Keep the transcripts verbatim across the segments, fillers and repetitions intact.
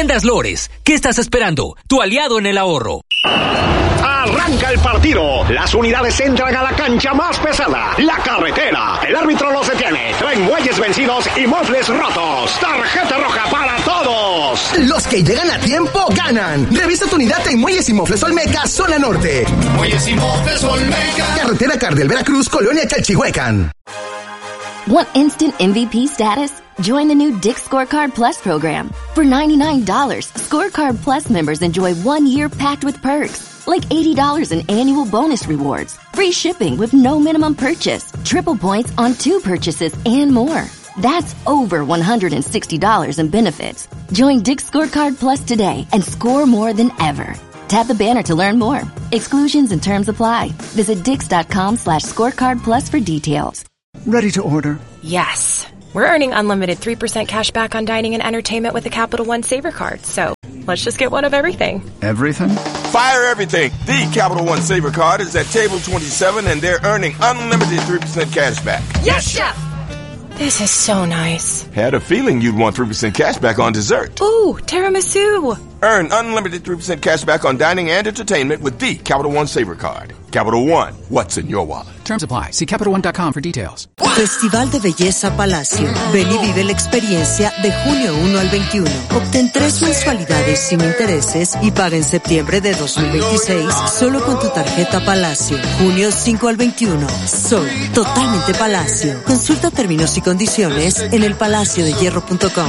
Tiendas Lores, ¿qué estás esperando? Tu aliado en el ahorro. Arranca el partido. Las unidades entran a la cancha más pesada, la carretera. El árbitro los detiene. Traen muelles vencidos y mofles rotos. Tarjeta roja para todos. Los que llegan a tiempo ganan. Revisa tu unidad en Muelles y Mofles Olmeca, zona norte. Muelles y Mofles Olmeca. Carretera Cardel, Veracruz, Colonia Chalchihuecan. Want instant M V P status? Join the new Dick's Scorecard Plus program. For ninety-nine dollars, Scorecard Plus members enjoy one year packed with perks, like eighty dollars in annual bonus rewards, free shipping with no minimum purchase, triple points on two purchases, and more. That's over one hundred sixty dollars in benefits. Join Dick's Scorecard Plus today and score more than ever. Tap the banner to learn more. Exclusions and terms apply. Visit dix.com slash scorecard plus for details. Ready to order? Yes. We're earning unlimited three percent cash back on dining and entertainment with the Capital One Saver Card. So let's just get one of everything. Everything? Fire everything. The Capital One Saver Card is at table twenty-seven and they're earning unlimited three percent cash back. Yes, Chef! This is so nice. Had a feeling you'd want three percent cash back on dessert. Ooh, tiramisu. Earn unlimited three percent cash back on dining and entertainment with the Capital One Saver Card. Capital One, what's in your wallet? Terms apply. See Capital One dot com for details. Festival de Belleza Palacio. Ven y vive la experiencia de junio uno al veintiuno. Obtén tres mensualidades sin intereses y paga en septiembre de dos mil veintiséis solo con tu tarjeta Palacio. Junio cinco al veintiuno. Soy totalmente Palacio. Consulta términos y condiciones en el palacio de hierro punto com.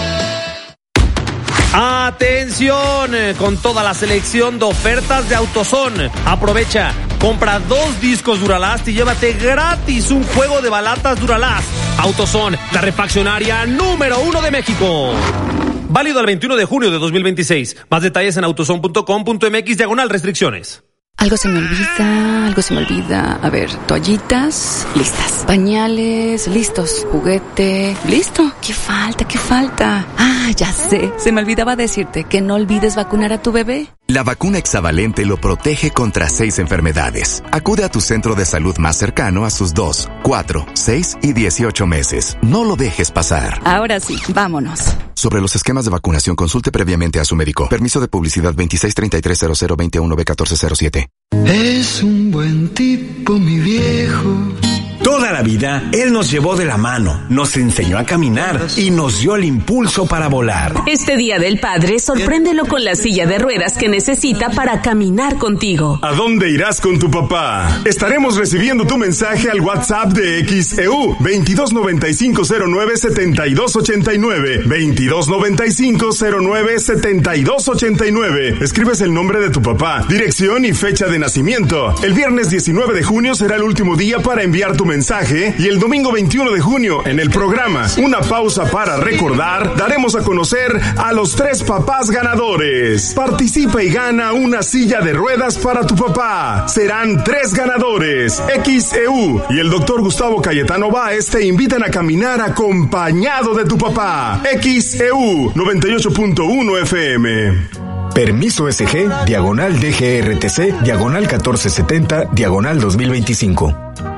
Atención, con toda la selección de ofertas de AutoZone. Aprovecha, compra dos discos Duralast y llévate gratis un juego de balatas Duralast. AutoZone, la refaccionaria número uno de México. Válido al veintiuno de junio de dos mil veintiséis. Más detalles en autozone punto com punto m x diagonal restricciones. Algo se me olvida, algo se me olvida. A ver, toallitas, listas. Pañales, listos. Juguete, listo. ¿Qué falta? ¿Qué falta? Ah, ya sé. Se me olvidaba decirte que no olvides vacunar a tu bebé. La vacuna hexavalente lo protege contra seis enfermedades. Acude a tu centro de salud más cercano a sus dos, cuatro, seis y dieciocho meses. No lo dejes pasar. Ahora sí, vámonos. Sobre los esquemas de vacunación, consulte previamente a su médico. Permiso de publicidad veintiséis treinta y tres cero cero veintiuno B catorce cero siete. Es un buen tipo, mi viejo. Toda la vida, él nos llevó de la mano, nos enseñó a caminar y nos dio el impulso para volar. Este Día del Padre, sorpréndelo con la silla de ruedas que necesita para caminar contigo. ¿A dónde irás con tu papá? Estaremos recibiendo tu mensaje al WhatsApp de X E U veintidós noventa y cinco cero nueve setenta y dos ochenta y nueve. veintidós noventa y cinco cero nueve setenta y dos ochenta y nueve. Escribes el nombre de tu papá, dirección y fecha de nacimiento. El viernes diecinueve de junio será el último día para enviar tu mensaje. Mensaje y el domingo veintiuno de junio en el programa Una Pausa para Recordar daremos a conocer a los tres papás ganadores. Participa y gana una silla de ruedas para tu papá. Serán tres ganadores. X E U y el doctor Gustavo Cayetano Báez te invitan a caminar acompañado de tu papá. X E U noventa y ocho punto uno F M. Permiso S G, diagonal D G R T C, diagonal catorce setenta, diagonal dos mil veinticinco.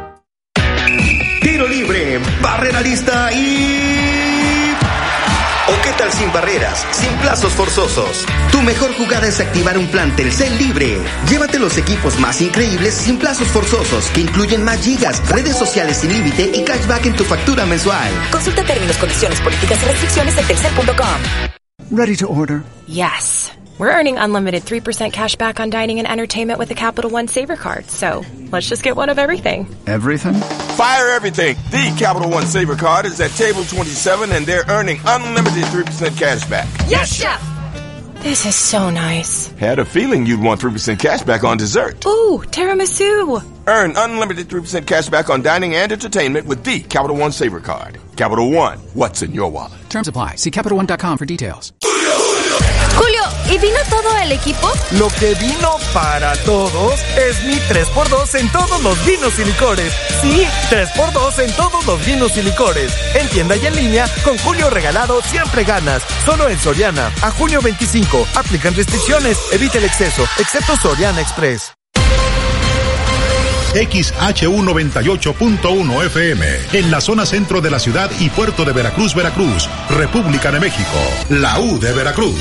Tiro libre, barrera lista y... ¿O qué tal sin barreras, sin plazos forzosos? Tu mejor jugada es activar un plan Telcel libre. Llévate los equipos más increíbles sin plazos forzosos, que incluyen más gigas, redes sociales sin límite y cashback en tu factura mensual. Consulta términos, condiciones, políticas y restricciones en telcel punto com. Ready to order? Yes. We're earning unlimited three percent cash back on dining and entertainment with the Capital One Saver Card. So let's just get one of everything. Everything? Fire everything. The Capital One Saver Card is at table twenty-seven and they're earning unlimited three percent cash back. Yes, Chef! This is so nice. Had a feeling you'd want three percent cash back on dessert. Ooh, tiramisu. Earn unlimited three percent cash back on dining and entertainment with the Capital One Saver Card. Capital One, what's in your wallet? Terms apply. See Capital One dot com for details. Julio, ¿y vino todo el equipo? Lo que vino para todos es mi tres por dos en todos los vinos y licores. Sí, tres por dos en todos los vinos y licores. En tienda y en línea, con Julio regalado siempre ganas. Solo en Soriana. A junio veinticinco. Aplican restricciones. Evita el exceso, excepto Soriana Express. X H U noventa y ocho punto uno F M, en la zona centro de la ciudad y puerto de Veracruz, Veracruz, República de México, la U de Veracruz.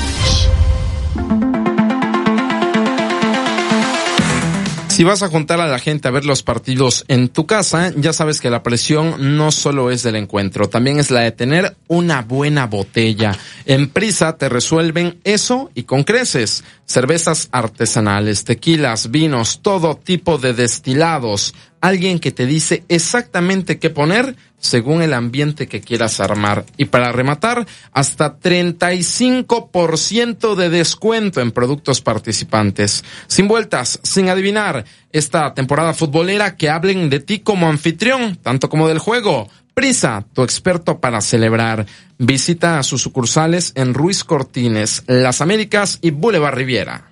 Si vas a juntar a la gente a ver los partidos en tu casa, ya sabes que la presión no solo es del encuentro, también es la de tener una buena botella. En Prisa te resuelven eso y con creces. Cervezas artesanales, tequilas, vinos, todo tipo de destilados. Alguien que te dice exactamente qué poner según el ambiente que quieras armar. Y para rematar, hasta treinta y cinco por ciento de descuento en productos participantes. Sin vueltas, sin adivinar, esta temporada futbolera que hablen de ti como anfitrión, tanto como del juego. Prisa, tu experto para celebrar. Visita a sus sucursales en Ruiz Cortines, Las Américas y Boulevard Riviera.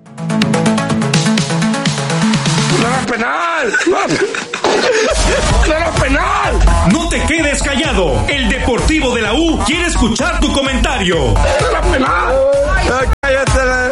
¡No era penal! ¡No era penal! No te quedes callado. El Deportivo de la U quiere escuchar tu comentario. ¡No era penal! ¡Ay, cállate!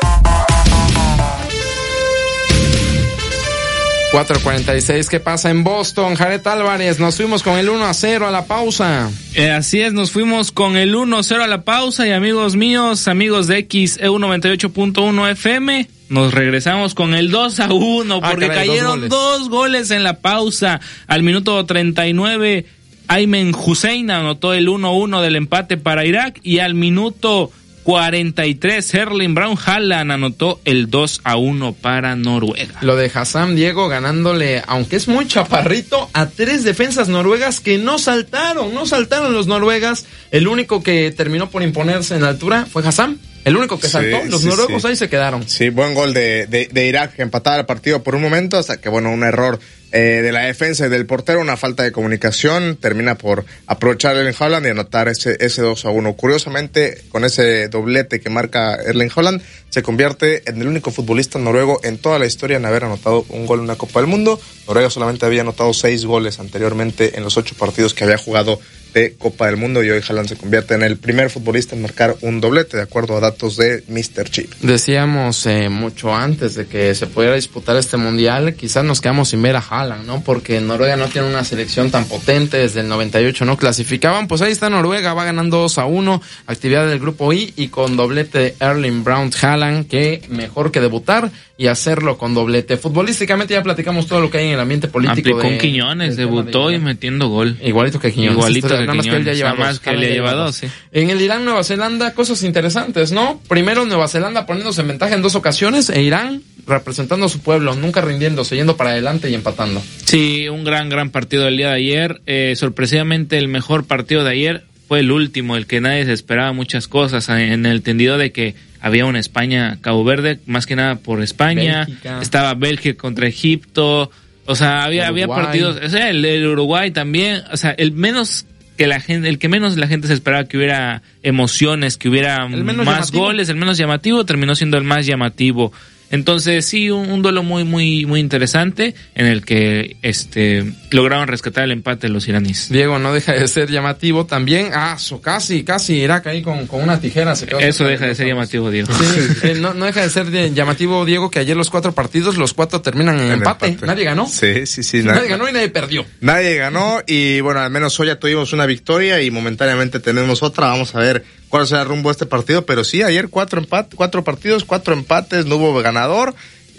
cuatro cuarenta y seis, ¿qué pasa en Boston? Jared Álvarez, nos fuimos con el uno a cero a la pausa. Eh, así es, nos fuimos con el uno cero a la pausa y amigos míos, amigos de X E U noventa y ocho punto uno F M, nos regresamos con el dos a uno porque ah, caray, cayeron dos goles. dos goles en la pausa. Al minuto treinta y nueve, Aymen Hussein anotó el uno uno del empate para Irak y al minuto cuarenta y tres, Erling Braut Haaland anotó el dos a uno para Noruega. Lo de Hassam Diego ganándole, aunque es muy chaparrito, a tres defensas noruegas que no saltaron, no saltaron los noruegas. El único que terminó por imponerse en la altura fue Hassam. El único que saltó, sí, los sí, noruegos sí. ahí se quedaron. Sí, buen gol de, de, de Irak que empataba el partido por un momento hasta que, bueno, un error eh, de la defensa y del portero, una falta de comunicación, termina por aprovechar Erling Haaland y anotar ese, ese dos a uno. Curiosamente, con ese doblete que marca Erling Haaland, se convierte en el único futbolista noruego en toda la historia en haber anotado un gol en una Copa del Mundo. Noruega solamente había anotado seis goles anteriormente en los ocho partidos que había jugado de Copa del Mundo y hoy Haaland se convierte en el primer futbolista en marcar un doblete, de acuerdo a datos de míster Chip. Decíamos eh, mucho antes de que se pudiera disputar este mundial, quizás nos quedamos sin ver a Haaland, ¿no? Porque Noruega no tiene una selección tan potente, desde el noventa y ocho no clasificaban, pues ahí está Noruega, va ganando dos a uno, actividad del grupo I y con doblete de Erling Braut Haaland, que mejor que debutar y hacerlo con doblete. Futbolísticamente ya platicamos todo lo que hay en el ambiente político. Aplicó de, Quiñones, debutó de y metiendo gol. Igualito que Quiñones. Igualito que Nada más que él ya lleva más que él ya lleva dos, sí. En el Irán, Nueva Zelanda, cosas interesantes, ¿no? Primero Nueva Zelanda poniéndose en ventaja en dos ocasiones e Irán representando a su pueblo, nunca rindiéndose, yendo para adelante y empatando. Sí, un gran, gran partido del día de ayer. Eh, sorpresivamente el mejor partido de ayer fue el último, el que nadie se esperaba muchas cosas, en el entendido de que había una España-Cabo Verde, más que nada por España, Bélgica. Estaba Bélgica contra Egipto, o sea, había, había partidos, o sea, el, el Uruguay también, o sea, el menos que la gente, el que menos la gente se esperaba que hubiera emociones, que hubiera más llamativo. goles, el menos llamativo, terminó siendo el más llamativo. Entonces sí, un, un duelo muy muy muy interesante en el que este lograron rescatar el empate los iraníes. Diego, no deja de ser llamativo también. Ah, so, casi, casi Irak ahí con, con una tijera se quedó. Eso deja de ser llamativo, Diego. Sí, eh, no, no deja de ser de llamativo, Diego, que ayer los cuatro partidos, los cuatro terminan en, en empate. empate. Nadie ganó. Sí, sí, sí. Nadie, nadie ganó y nadie perdió. Nadie ganó y bueno, al menos hoy ya tuvimos una victoria y momentáneamente tenemos otra. Vamos a ver cuál será el rumbo de este partido, pero sí, ayer cuatro empates, cuatro partidos, cuatro empates, no hubo ganador.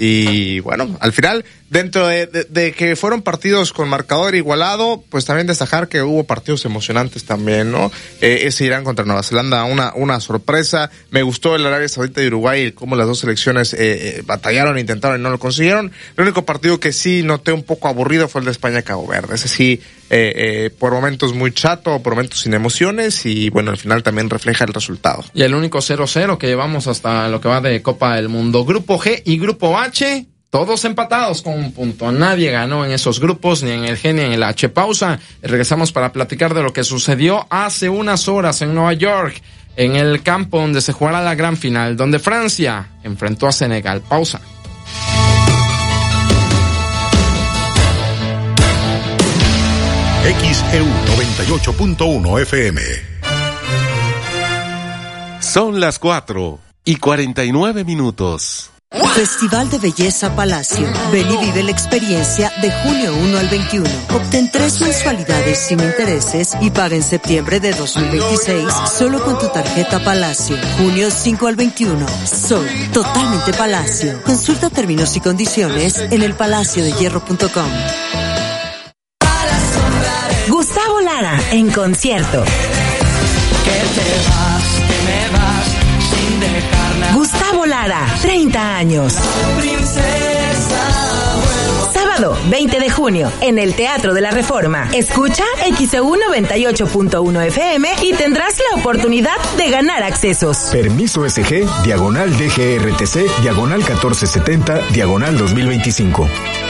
Y bueno, al final, dentro de, de, de que fueron partidos con marcador igualado, pues también destacar que hubo partidos emocionantes también, ¿no? Eh, ese Irán contra Nueva Zelanda, una una sorpresa. Me gustó el Arabia Saudita y Uruguay, cómo las dos selecciones eh, eh, batallaron, intentaron y no lo consiguieron. El único partido que sí noté un poco aburrido fue el de España-Cabo Verde. Ese sí, eh, eh, por momentos muy chato, por momentos sin emociones y bueno, al final también refleja el resultado. Y el único cero cero que llevamos hasta lo que va de Copa del Mundo. Grupo G y Grupo H, todos empatados con un punto. Nadie ganó en esos grupos, ni en el G ni en el H. Pausa. Regresamos para platicar de lo que sucedió hace unas horas en Nueva York, en el campo donde se jugará la gran final, donde Francia enfrentó a Senegal. Pausa. X E U noventa y ocho punto uno F M. Son las cuatro y cuarenta y nueve minutos. Festival de Belleza Palacio. Ven y vive la experiencia de junio uno al veintiuno. Obtén tres mensualidades sin intereses y paga en septiembre de dos mil veintiséis solo con tu tarjeta Palacio. Junio cinco al veintiuno. Sol, totalmente Palacio. Consulta términos y condiciones en el palacio de hierro punto com. Gustavo Lara en concierto. Que te vas, que me vas sin dejarla. Gustavo Lara, treinta años. Sábado, veinte de junio, en el Teatro de la Reforma. Escucha X E U noventa y ocho punto uno F M y tendrás la oportunidad de ganar accesos. Permiso S G, diagonal D G R T C, diagonal catorce setenta, diagonal dos mil veinticinco.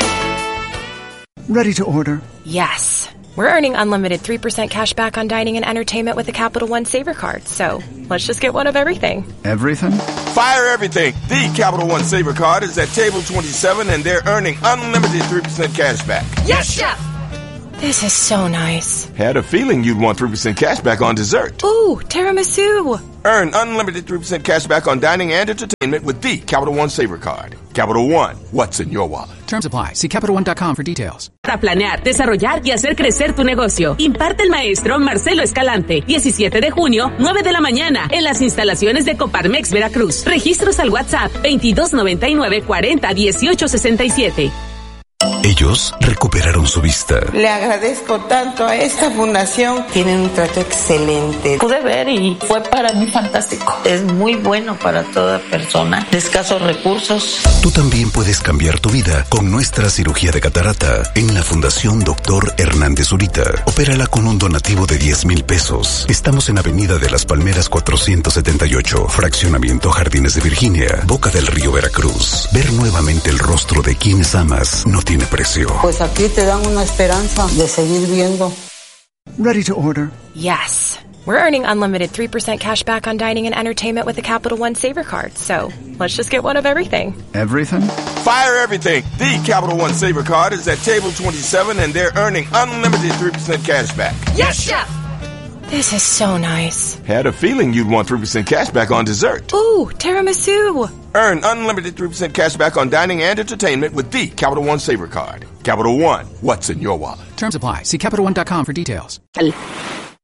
Ready to order? Yes. We're earning unlimited three percent cash back on dining and entertainment with the Capital One Saver Card. So let's just get one of everything. Everything? Fire everything. The Capital One Saver Card is at table twenty-seven and they're earning unlimited three percent cash back. Yes, Chef! This is so nice. Had a feeling you'd want three percent cash back on dessert. Ooh, tiramisu. Earn unlimited three percent cash back on dining and entertainment with the Capital One Saver Card. Capital One, what's in your wallet? Terms apply. See capital one dot com for details. Para planear, desarrollar y hacer crecer tu negocio. Imparte el maestro Marcelo Escalante. diecisiete de junio, nueve de la mañana, en las instalaciones de Coparmex Veracruz. Registros al WhatsApp veintidós noventa y nueve cuarenta dieciocho sesenta y siete. Ellos recuperaron su vista. Le agradezco tanto a esta fundación. Tienen un trato excelente. Pude ver y fue para mí fantástico. Es muy bueno para toda persona de escasos recursos. Tú también puedes cambiar tu vida con nuestra cirugía de catarata en la Fundación Doctor Hernández Zurita. Opérala con un donativo de diez mil pesos. Estamos en Avenida de las Palmeras cuatrocientos setenta y ocho, Fraccionamiento Jardines de Virginia, Boca del Río, Veracruz. Ver nuevamente el rostro de quienes amas no tiene precio. Pues aquí te dan una esperanza de seguir viendo. Ready to order? Yes. We're earning unlimited three percent cash back on dining and entertainment with the Capital One Saver Card. So let's just get one of everything. Everything? Fire everything. The Capital One Saver Card is at table twenty-seven and they're earning unlimited three percent cash back. Yes, Chef! This is so nice. Had a feeling you'd want three percent cash back on dessert. Ooh, tiramisu. Earn unlimited three percent cash back on dining and entertainment with the Capital One Saver Card. Capital One, what's in your wallet? Terms apply. See capital one dot com for details.